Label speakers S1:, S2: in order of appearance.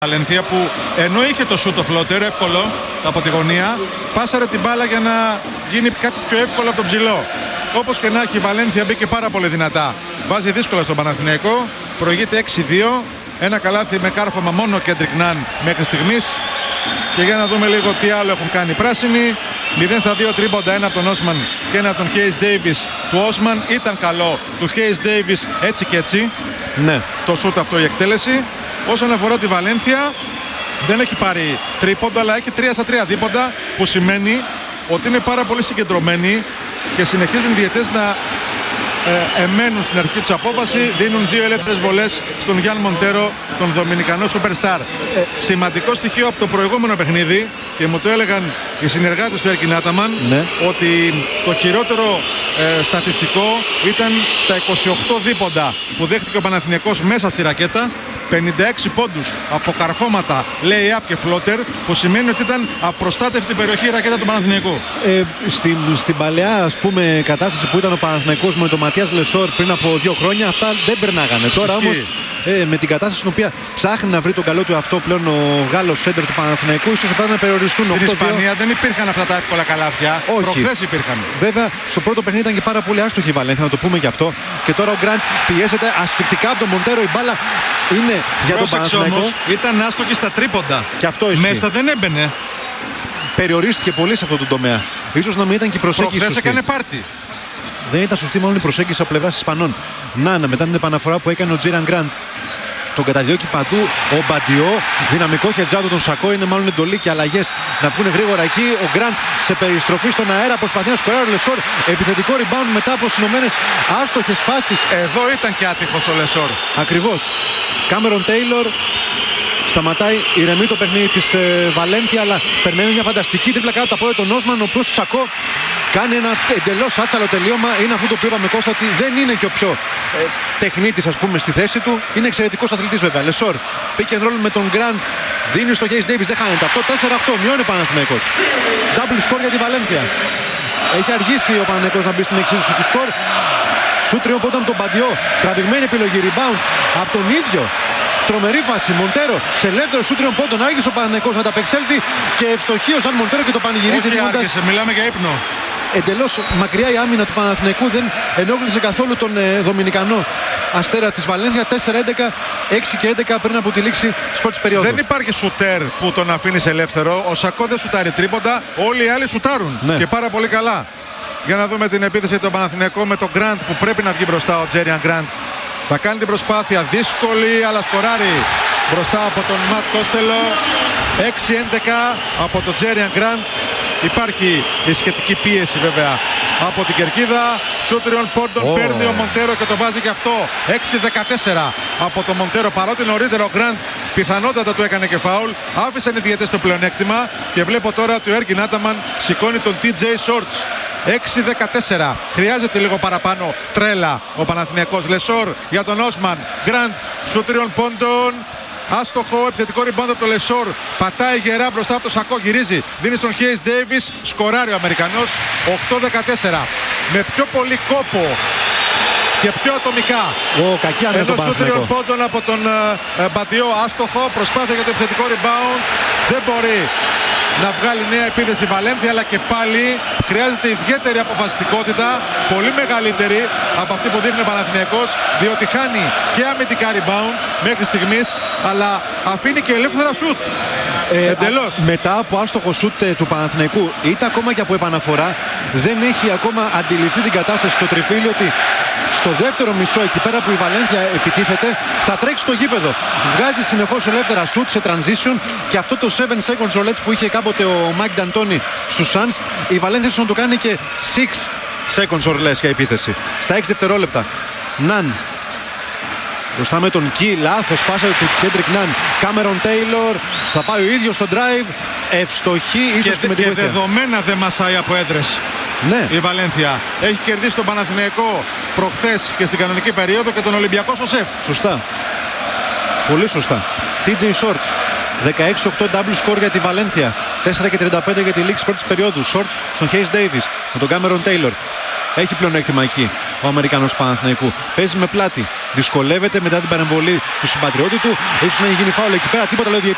S1: Βαλένθια που ενώ είχε το σούτ το φλότερ εύκολο από τη γωνία, πάσαρε την μπάλα για να γίνει κάτι πιο εύκολο από τον ψηλό. Όπως και να έχει, η Βαλένθια μπήκε πάρα πολύ δυνατά. Βάζει δύσκολα στον Παναθηναϊκό, προηγείται 6-2. Ένα καλάθι με κάρφωμα μόνο Κέντρικ Ναν μέχρι στιγμής. Και για να δούμε λίγο τι άλλο έχουν κάνει οι πράσινοι. 0-2 τρίποντα, ένα από τον Όσμαν και ένα από τον Χέις Ντέιβις. Του Όσμαν ήταν καλό, του Χέις Ντέιβις έτσι και έτσι.
S2: Ναι.
S1: Το σούτ αυτό, η εκτέλεση. Όσον αφορά τη Βαλένθια, δεν έχει πάρει τρίποντα, αλλά έχει 3-3 δίποντα, που σημαίνει ότι είναι πάρα πολύ συγκεντρωμένοι και συνεχίζουν οι διαιτές να εμένουν στην αρχή τους απόφαση. Δίνουν 2 ελεύθερες βολές στον Γιάν Μοντέρο, τον Δομινικανό Superstar. Σημαντικό στοιχείο από το προηγούμενο παιχνίδι, και μου το έλεγαν οι συνεργάτες του Έρκιν Άταμαν,
S2: ναι,
S1: ότι το χειρότερο στατιστικό ήταν τα 28 δίποντα που δέχτηκε ο Παναθηναϊκός μέσα στη ρακέτα. 56 πόντους από καρφώματα, lay-up και floater, που σημαίνει ότι ήταν απροστάτευτη περιοχή η ρακέτα του Παναθηναϊκού.
S2: Στην παλαιά, ας πούμε, κατάσταση που ήταν ο Παναθηναϊκός με τον Ματίας Λεσόρ πριν από 2 χρόνια, αυτά δεν περνάγανε. Τώρα όμως, με την κατάσταση στην οποία ψάχνει να βρει τον καλό του αυτό πλέον ο Γάλλος σέντερ του Παναθηναϊκού, ίσως αυτά να περιοριστούν.
S1: Στην Ισπανία δεν υπήρχαν αυτά τα εύκολα καλάθια.
S2: Όχι.
S1: Προχθές υπήρχαν.
S2: Βέβαια, στο πρώτο παιχνίδι ήταν και πάρα πολύ άστοχη η Βαλένθια, να το πούμε και αυτό. Και τώρα ο Γκραντ πιέζεται ασφυκτικά από τον Μοντέρο. Η μπάλα είναι για τον Παναθηναϊκό.
S1: Όμως, ήταν άστοχη στα τρίποντα.
S2: Και αυτό ισχύει.
S1: Μέσα δεν έμπαινε.
S2: Περιορίστηκε πολύ σε αυτό το τομέα. Ίσως να μην ήταν και η προσέγγιση.
S1: Προχθές έκανε πάρτι.
S2: Δεν ήταν σωστή μάλλον η προσέγγιση από πλευράς Ισπανών. Νάνα, μετά την επαναφορά που έκανε ο Τζίραν Γκραντ. Τον καταδιώκει παντού ο Μπαντιό. Δυναμικό χετζάτο τον Σακό. Είναι μάλλον εντολή και αλλαγές να βγουν γρήγορα εκεί. Ο Γκραντ σε περιστροφή στον αέρα προσπαθεί να σκοράρει ο Λεσόρ. Επιθετικό rebound μετά από συνωμένες άστοχες φάσεις.
S1: Εδώ ήταν και άτυχος ο Λεσόρ.
S2: Ακριβώς. Κάμερον Τέιλορ σταματάει, ηρεμεί το παιχνίδι της Βαλένθια, αλλά περνάει μια φανταστική τρίπλα κάτω από τα πόδια των Όσμαν, ο οποίος Σακό κάνει ένα εντελώς άτσαλο τελείωμα. Είναι αυτό το οποίο είπαμε, Κώστα, ότι δεν είναι και ο πιο τεχνίτης, ας πούμε, στη θέση του. Είναι εξαιρετικός αθλητής βέβαια. Λεσόρ, pick and roll με τον Γκραντ, δίνει στο Χέις Ντέιβις, δεν χάνεται αυτό. 4-8, μειώνει ο Παναθηναϊκός. Double score για τη Βαλένθια. Έχει αργήσει ο Παναθηναϊκός να μπει στην εξίσωση του σκορ. Σούτ τριών πόντων από τον Μπαντιό. Τραβηγμένη επιλογή, rebound από τον ίδιο. Τρομερή φάση. Μοντέρο σε ελεύθερο σούτ τριών πόντων. Άργησε ο Παναθηναϊκός να τα απεξέλθει και ευστοχεί ο Ζαν Μοντέρο και το πανηγυρίζει.
S1: Όχι, άργησε, μιλάμε για ύπνο.
S2: Εντελώς μακριά η άμυνα του Παναθηναϊκού, δεν ενόχλησε καθόλου τον Δομινικανό αστέρα της Βαλένθια. 4-11, 6 και 11 πριν από τη λήξη της πρώτης περίοδου.
S1: Δεν υπάρχει σουτέρ που τον αφήνεις ελεύθερο. Ο Σακό δεν σουτάρει τρίποντα. Όλοι οι άλλοι σουτάρουν. Ναι. Και πάρα πολύ καλά. Για να δούμε την επίθεση του Παναθηναϊκού με τον Γκραντ που πρέπει να βγει μπροστά. Ο Τζέριαν Γκραντ θα κάνει την προσπάθεια, δύσκολη, αλλά σκοράρει μπροστά από τον Ματ Κόστελο. 6-11 από τον Τζέριαν Γκραντ. Υπάρχει η σχετική πίεση βέβαια από την κερκίδα. Σούτριον πόντων παίρνει ο Μοντέρο και το βάζει και αυτό. 6-14 από τον Μοντέρο, παρότι νωρίτερα ο Γκραντ πιθανότατα του έκανε και φάουλ. Άφησαν οι διαιτές το πλεονέκτημα και βλέπω τώρα ότι ο Έρκιν Άταμαν σηκώνει τον TJ Shorts. 6-14. Χρειάζεται λίγο παραπάνω τρέλα ο Παναθηναϊκός. Λεσόρ για τον Όσμαν. Γκραντ, σούτριον πόντων. Άστοχο, επιθετικό rebound από τον Λεσόρ. Πατάει γερά μπροστά από το Σακό. Γυρίζει. Δίνει στον Χέις Ντέιβις. Σκοράρει ο Αμερικανός. 8-14. Με πιο πολύ κόπο και πιο ατομικά.
S2: Κακή άμυνα τον Παναθηναϊκό.
S1: Ενώ πόντων από τον Μπαντιό. Άστοχο. Προσπάθεια για το επιθετικό rebound. Δεν μπορεί να βγάλει νέα επίθεση Βαλένθια, αλλά και πάλι χρειάζεται ιδιαίτερη αποφασιστικότητα, πολύ μεγαλύτερη από αυτή που δείχνει ο Παναθηναϊκός, διότι χάνει και αμυντικά rebound μέχρι στιγμής, αλλά αφήνει και ελεύθερα σουτ. Εντελώς.
S2: Μετά από άστοχο σουτ του Παναθηναϊκού, είτε ακόμα και από επαναφορά, δεν έχει ακόμα αντιληφθεί την κατάσταση στο τριφύλι ότι στο δεύτερο μισό, εκεί πέρα που η Βαλένθια επιτίθεται, θα τρέξει στο γήπεδο. Βγάζει συνεχώς ελεύθερα σουτ σε transition και αυτό το 7 seconds roulette που είχε κάποτε ο Μάικ Νταντόνι στους Suns, η Βαλένθια να το κάνει και 6 seconds roulette για επίθεση. Στα 6 δευτερόλεπτα. Ναν. Μπροστά με τον Κι, λάθος πάσα του Κέντρικ Ναν. Κάμερον Τέιλορ θα πάει ο ίδιος στο drive. Ευστοχή, ίσως και με τη βοήθεια.
S1: Δεδομένα δεν μασάει από έδρες.
S2: Ναι.
S1: Η Βαλένθια έχει κερδίσει τον Παναθηναϊκό προχθές και στην κανονική περίοδο και τον Ολυμπιακό στο ΣΕΦ.
S2: Σωστά. Πολύ σωστά. TJ Shorts. 16-8 double score για τη Βαλένθια. 4 και 35 για τη λήξη πρώτης περίοδου. Shorts στον Χέις Ντέιβις με τον Κάμερον Τέιλορ. Έχει πλεονέκτημα εκεί ο Αμερικανός Παναθηναϊκού. Παίζει με πλάτη. Δυσκολεύεται μετά την παρεμβολή του συμπατριώτη του. Ίσως να έχει γίνει φάουλ εκεί πέρα. Τίποτα, λέει ο διαιτητής.